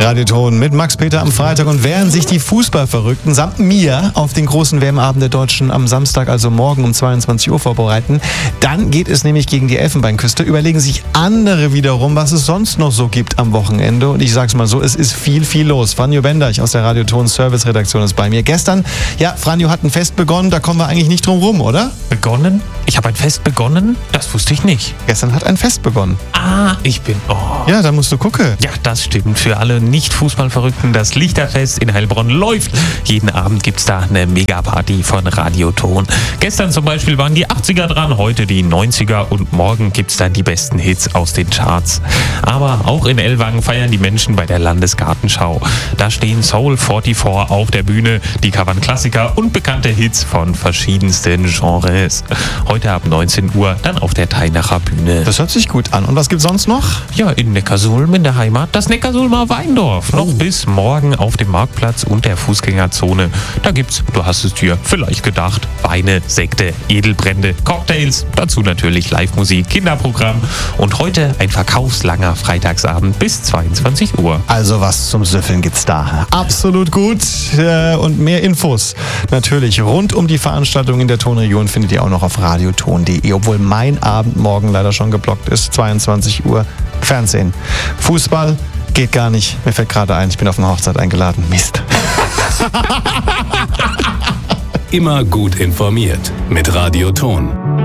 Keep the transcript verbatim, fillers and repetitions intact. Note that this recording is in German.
Radioton mit Max Peter am Freitag. Und während sich die Fußballverrückten samt mir auf den großen W M-Abend der Deutschen am Samstag, also morgen um zweiundzwanzig Uhr vorbereiten, dann geht es nämlich gegen die Elfenbeinküste, überlegen sich andere wiederum, was es sonst noch so gibt am Wochenende. Und ich sag's mal so, es ist viel, viel los. Franjo Benderch aus der Radioton Service-Redaktion ist bei mir. Gestern, ja, Franjo hat ein Fest begonnen, da kommen wir eigentlich nicht drum rum, oder? Begonnen? Ich habe ein Fest begonnen? Das wusste ich nicht. Gestern hat ein Fest begonnen. Ah, ich bin... Oh. Ja, da musst du gucken. Ja, das stimmt. Für alle Nicht-Fußballverrückten, das Lichterfest in Heilbronn läuft. Jeden Abend gibt's da eine Megaparty von Radioton. Gestern zum Beispiel waren die achtziger dran, heute die neunziger und morgen gibt's dann die besten Hits aus den Charts. Aber auch in Ellwangen feiern die Menschen bei der Landesgartenschau. Da stehen Soul vierundvierzig auf der Bühne, die covern Klassiker und bekannte Hits von verschiedensten Genres. Heute ab neunzehn Uhr dann auf der Teinacher Bühne. Das hört sich gut an. Und was gibt's sonst noch? Ja, in Neckarsulm in der Heimat das Neckarsulmer Weindorf. Oh. Noch bis morgen auf dem Marktplatz und der Fußgängerzone. Da gibt's, du hast es dir vielleicht gedacht, Weine, Sekte, Edelbrände, Cocktails, dazu natürlich Live-Musik, Kinderprogramm und heute ein verkaufslanger Freitagsabend bis zweiundzwanzig Uhr. Also was zum Süffeln gibt's da. Absolut gut. Und mehr Infos natürlich rund um die Veranstaltung in der Tonregion findet ihr auch noch auf radioton punkt de, obwohl mein Abend morgen leider schon geblockt ist, zweiundzwanzig Uhr. Fernsehen. Fußball geht gar nicht. Mir fällt gerade ein, ich bin auf eine Hochzeit eingeladen. Mist. Immer gut informiert mit Radioton.